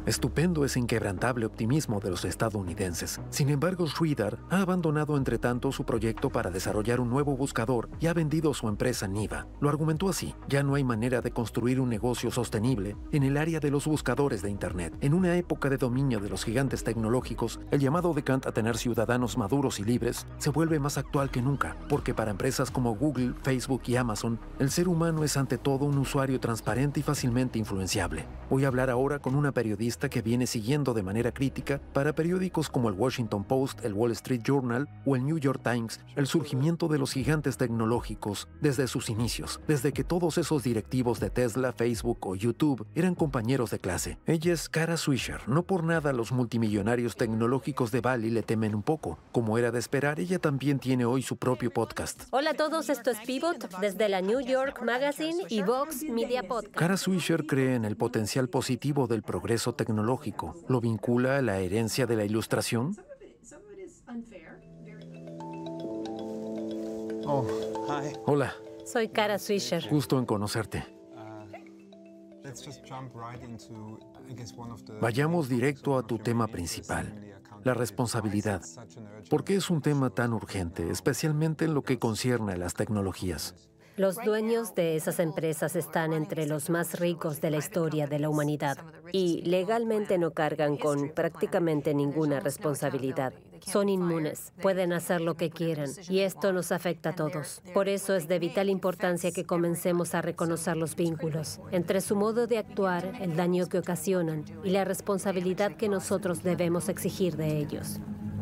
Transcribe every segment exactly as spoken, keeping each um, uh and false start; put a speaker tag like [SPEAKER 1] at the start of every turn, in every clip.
[SPEAKER 1] Estupendo ese inquebrantable optimismo de los estadounidenses. Sin embargo, Sridhar ha abandonado entre tanto su proyecto para desarrollar un nuevo buscador y ha vendido su empresa Niva. Lo argumentó así: ya no hay manera de construir un negocio sostenible en el área de los buscadores de Internet. En una época de dominio de los gigantes tecnológicos, el llamado de Kant a tener ciudadanos maduros y libres se vuelve más actual que nunca, porque para empresas como Google, Facebook y Amazon, el ser humano es ante todo un usuario transparente y fácilmente influenciable. Voy a hablar ahora con una periodista que viene siguiendo de manera crítica para periódicos como el Washington Post, el Wall Street Journal o el New York Times el surgimiento de los gigantes tecnológicos desde sus inicios, desde que todos esos directivos de Tesla, Facebook o YouTube eran compañeros de clase. Ella es Kara Swisher. No por nada los multimillonarios tecnológicos de Bali le temen un poco. Como era de esperar, ella también tiene hoy su propio podcast.
[SPEAKER 2] Hola a todos, esto es Pivot desde la New York Magazine y Vox Media Podcast.
[SPEAKER 1] Kara Swisher cree en el potencial positivo del progreso tecnológico. ¿Lo vincula a la herencia de la Ilustración?
[SPEAKER 3] Oh, hi.
[SPEAKER 1] Hola.
[SPEAKER 2] Soy Kara Swisher.
[SPEAKER 1] Gusto en conocerte. Vayamos directo a tu tema principal, la responsabilidad. ¿Por qué es un tema tan urgente, especialmente en lo que concierne a las tecnologías?
[SPEAKER 2] Los dueños de esas empresas están entre los más ricos de la historia de la humanidad y legalmente no cargan con prácticamente ninguna responsabilidad. Son inmunes, pueden hacer lo que quieran y esto nos afecta a todos. Por eso es de vital importancia que comencemos a reconocer los vínculos entre su modo de actuar, el daño que ocasionan y la responsabilidad que nosotros debemos exigir de ellos.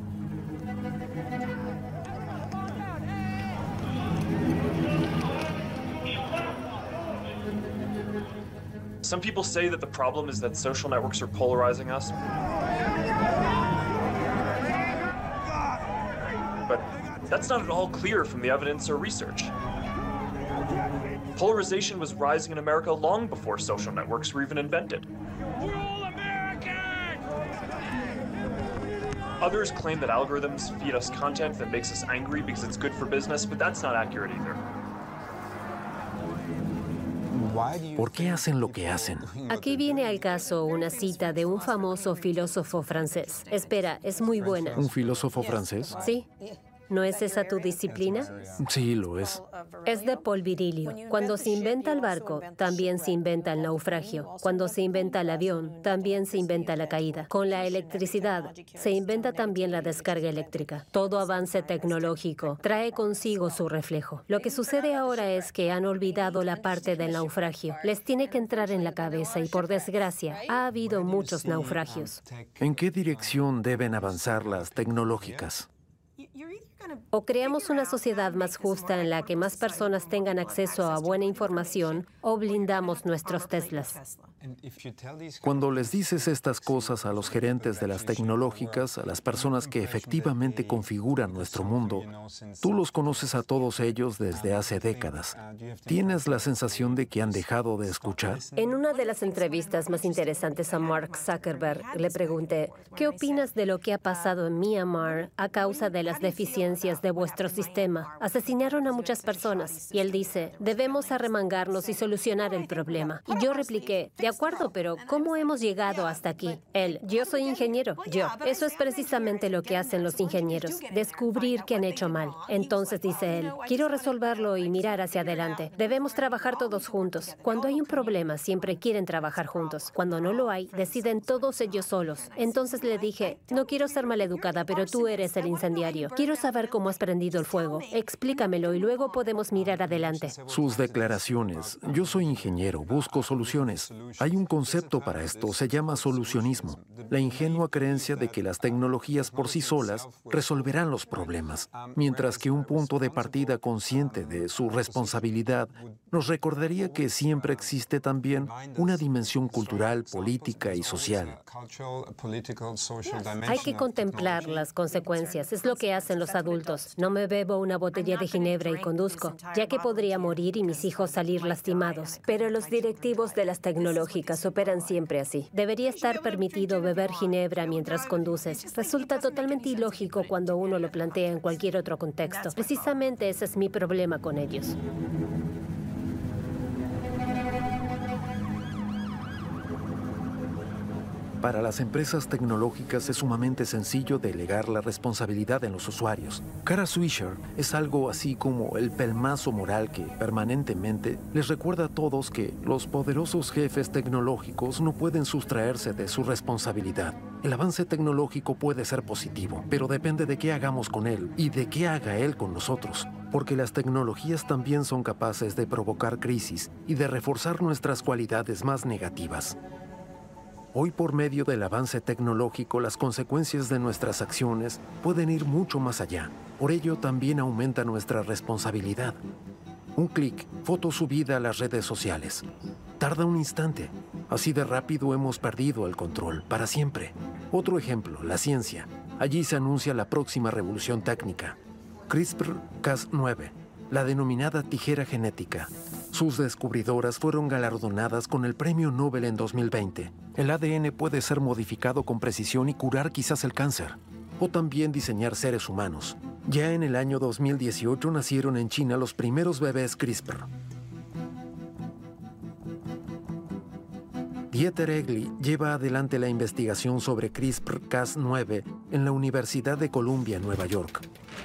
[SPEAKER 4] Some people say that the problem is that social networks are polarizing us. But that's not at all clear from the evidence or research. Polarization was rising in America long before social networks were even invented.
[SPEAKER 5] We're all Americans!
[SPEAKER 4] Others claim that algorithms feed us content that makes us angry because it's good for business, but that's not accurate either.
[SPEAKER 1] ¿Por qué hacen lo que hacen?
[SPEAKER 2] Aquí viene al caso una cita de un famoso filósofo francés. Espera, es muy buena.
[SPEAKER 1] ¿Un filósofo francés?
[SPEAKER 2] Sí. ¿No es esa tu disciplina?
[SPEAKER 1] Sí, lo es.
[SPEAKER 2] Es de Paul Virilio. Cuando se inventa el barco, también se inventa el naufragio. Cuando se inventa el avión, también se inventa la caída. Con la electricidad, se inventa también la descarga eléctrica. Todo avance tecnológico trae consigo su reflejo. Lo que sucede ahora es que han olvidado la parte del naufragio. Les tiene que entrar en la cabeza y, por desgracia, ha habido muchos naufragios.
[SPEAKER 1] ¿En qué dirección deben avanzar las tecnológicas?
[SPEAKER 2] O creamos una sociedad más justa en la que más personas tengan acceso a buena información, o blindamos nuestros Teslas.
[SPEAKER 1] Cuando les dices estas cosas a los gerentes de las tecnológicas, a las personas que efectivamente configuran nuestro mundo, tú los conoces a todos ellos desde hace décadas. ¿Tienes la sensación de que han dejado de escuchar?
[SPEAKER 2] En una de las entrevistas más interesantes a Mark Zuckerberg, le pregunté, ¿qué opinas de lo que ha pasado en Myanmar a causa de las deficiencias de vuestro sistema? Asesinaron a muchas personas. Y él dice, debemos arremangarnos y solucionar el problema. Y yo repliqué, de acuerdo, pero ¿cómo hemos llegado hasta aquí? Él, yo soy ingeniero. Yo, eso es precisamente lo que hacen los ingenieros, descubrir que han hecho mal. Entonces dice él, quiero resolverlo y mirar hacia adelante. Debemos trabajar todos juntos. Cuando hay un problema, siempre quieren trabajar juntos. Cuando no lo hay, deciden todos ellos solos. Entonces le dije, no quiero ser maleducada, pero tú eres el incendiario. Quiero saber cómo has prendido el fuego. Explícamelo y luego podemos mirar adelante.
[SPEAKER 1] Sus declaraciones. Yo soy ingeniero, busco soluciones. Hay un concepto para esto, se llama solucionismo. La ingenua creencia de que las tecnologías por sí solas resolverán los problemas, mientras que un punto de partida consciente de su responsabilidad nos recordaría que siempre existe también una dimensión cultural, política y social.
[SPEAKER 2] Hay que contemplar las consecuencias, es lo que hacen los adultos. No me bebo una botella de ginebra y conduzco, ya que podría morir y mis hijos salir lastimados. Pero los directivos de las tecnologías operan siempre así. Debería estar permitido beber ginebra mientras conduces. Resulta totalmente ilógico cuando uno lo plantea en cualquier otro contexto. Precisamente ese es mi problema con ellos.
[SPEAKER 1] Para las empresas tecnológicas es sumamente sencillo delegar la responsabilidad en los usuarios. Kara Swisher es algo así como el pelmazo moral que permanentemente les recuerda a todos que los poderosos jefes tecnológicos no pueden sustraerse de su responsabilidad. El avance tecnológico puede ser positivo, pero depende de qué hagamos con él y de qué haga él con nosotros, porque las tecnologías también son capaces de provocar crisis y de reforzar nuestras cualidades más negativas. Hoy, por medio del avance tecnológico, las consecuencias de nuestras acciones pueden ir mucho más allá. Por ello, también aumenta nuestra responsabilidad. Un clic, foto subida a las redes sociales. Tarda un instante. Así de rápido hemos perdido el control, para siempre. Otro ejemplo, la ciencia. Allí se anuncia la próxima revolución técnica. CRISPR Cas nueve, la denominada tijera genética. Sus descubridoras fueron galardonadas con el Premio Nobel en dos mil veinte. El A D N puede ser modificado con precisión y curar quizás el cáncer, o también diseñar seres humanos. Ya en el año dos mil dieciocho nacieron en China los primeros bebés CRISPR. Dieter Egli lleva adelante la investigación sobre CRISPR Cas nueve en la Universidad de Columbia, Nueva York.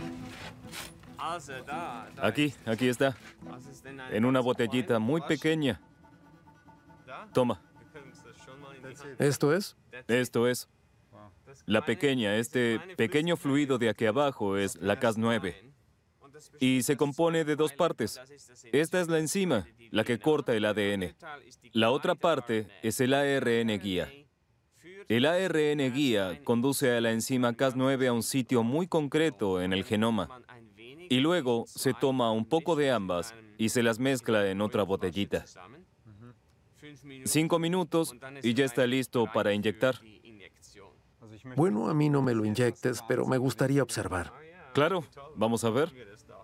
[SPEAKER 3] Aquí, aquí está. En una botellita muy pequeña. Toma.
[SPEAKER 1] ¿Esto es?
[SPEAKER 3] Esto es. La pequeña, este pequeño fluido de aquí abajo es la Cas nueve. Y se compone de dos partes. Esta es la enzima, la que corta el A D N. La otra parte es el A R N guía. El A R N guía conduce a la enzima Cas nueve a un sitio muy concreto en el genoma. Y luego se toma un poco de ambas y se las mezcla en otra botellita. Cinco minutos y ya está listo para inyectar.
[SPEAKER 1] Bueno, a mí no me lo inyectes, pero me gustaría observar.
[SPEAKER 3] Claro, vamos a ver.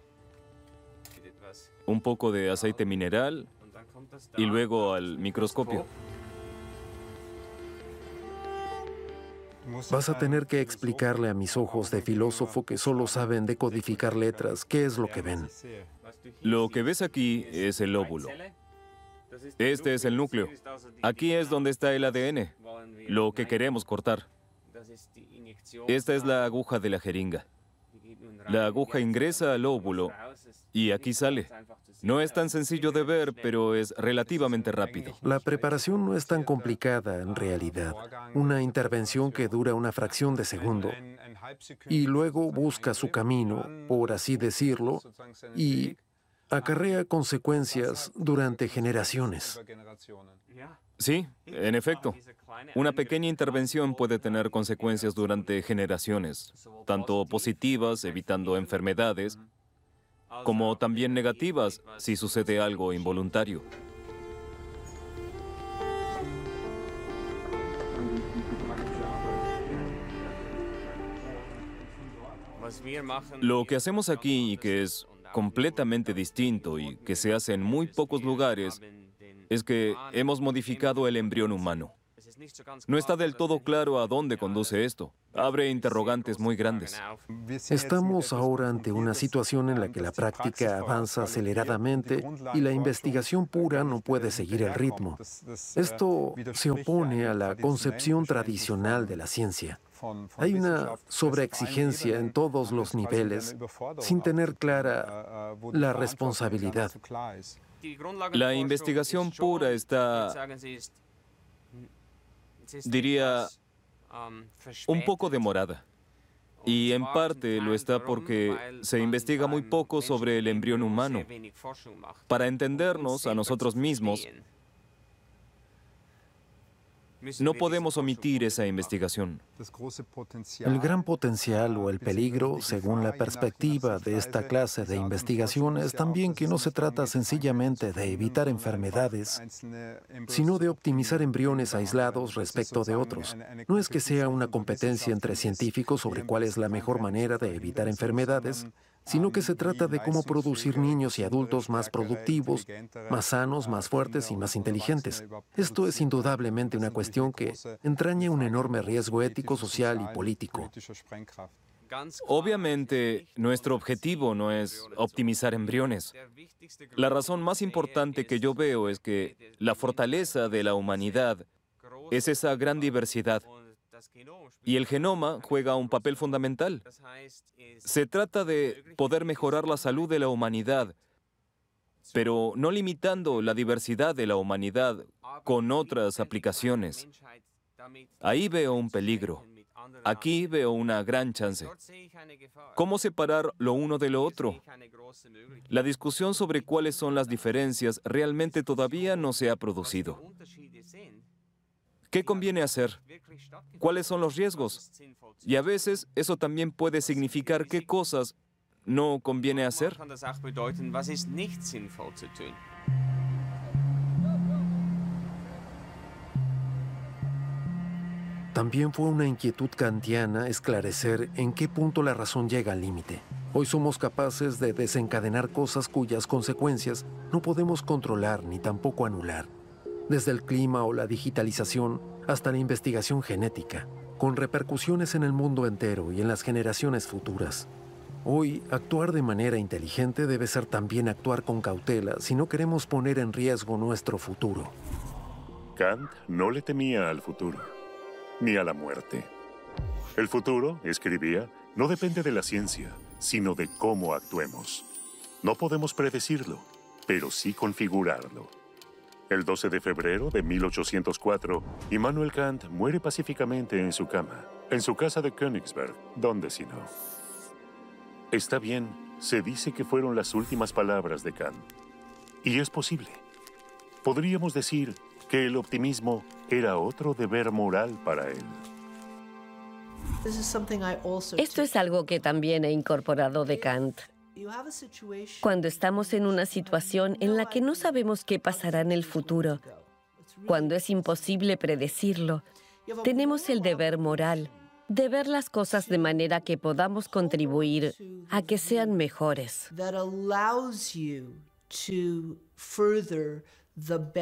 [SPEAKER 3] Un poco de aceite mineral y luego al microscopio.
[SPEAKER 1] Vas a tener que explicarle a mis ojos de filósofo que solo saben decodificar letras qué es lo que ven.
[SPEAKER 3] Lo que ves aquí es el óvulo. Este es el núcleo. Aquí es donde está el A D N, lo que queremos cortar. Esta es la aguja de la jeringa. La aguja ingresa al óvulo y aquí sale. No es tan sencillo de ver, pero es relativamente rápido.
[SPEAKER 1] La preparación no es tan complicada en realidad. Una intervención que dura una fracción de segundo y luego busca su camino, por así decirlo, y acarrea consecuencias durante generaciones.
[SPEAKER 3] Sí, en efecto. Una pequeña intervención puede tener consecuencias durante generaciones, tanto positivas, evitando enfermedades, como también negativas si sucede algo involuntario. Lo que hacemos aquí y que es completamente distinto y que se hace en muy pocos lugares es que hemos modificado el embrión humano. No está del todo claro a dónde conduce esto. Abre interrogantes muy grandes.
[SPEAKER 1] Estamos ahora ante una situación en la que la práctica avanza aceleradamente y la investigación pura no puede seguir el ritmo. Esto se opone a la concepción tradicional de la ciencia. Hay una sobreexigencia en todos los niveles sin tener clara la responsabilidad.
[SPEAKER 3] La investigación pura está, diría, un poco demorada. Y en parte lo está porque se investiga muy poco sobre el embrión humano. Para entendernos a nosotros mismos, no podemos omitir esa investigación.
[SPEAKER 1] El gran potencial o el peligro, según la perspectiva de esta clase de investigación, es también que no se trata sencillamente de evitar enfermedades, sino de optimizar embriones aislados respecto de otros. No es que sea una competencia entre científicos sobre cuál es la mejor manera de evitar enfermedades, sino que se trata de cómo producir niños y adultos más productivos, más sanos, más fuertes y más inteligentes. Esto es indudablemente una cuestión que entraña un enorme riesgo ético, social y político.
[SPEAKER 3] Obviamente, nuestro objetivo no es optimizar embriones. La razón más importante que yo veo es que la fortaleza de la humanidad es esa gran diversidad. Y el genoma juega un papel fundamental. Se trata de poder mejorar la salud de la humanidad, pero no limitando la diversidad de la humanidad con otras aplicaciones. Ahí veo un peligro. Aquí veo una gran chance. ¿Cómo separar lo uno de lo otro? La discusión sobre cuáles son las diferencias realmente todavía no se ha producido. ¿Qué conviene hacer? ¿Cuáles son los riesgos? Y a veces eso también puede significar qué cosas no conviene hacer.
[SPEAKER 1] También fue una inquietud kantiana esclarecer en qué punto la razón llega al límite. Hoy somos capaces de desencadenar cosas cuyas consecuencias no podemos controlar ni tampoco anular. Desde el clima o la digitalización hasta la investigación genética, con repercusiones en el mundo entero y en las generaciones futuras. Hoy, actuar de manera inteligente debe ser también actuar con cautela si no queremos poner en riesgo nuestro futuro.
[SPEAKER 6] Kant no le temía al futuro, ni a la muerte. El futuro, escribía, no depende de la ciencia, sino de cómo actuemos. No podemos predecirlo, pero sí configurarlo. El doce de febrero de mil ochocientos cuatro, Immanuel Kant muere pacíficamente en su cama, en su casa de Königsberg, donde si no. Está bien, se dice que fueron las últimas palabras de Kant. Y es posible. Podríamos decir que el optimismo era otro deber moral para él.
[SPEAKER 7] Esto es algo que también he incorporado de Kant. Cuando estamos en una situación en la que no sabemos qué pasará en el futuro, cuando es imposible predecirlo, tenemos el deber moral de ver las cosas de manera que podamos contribuir a que sean mejores.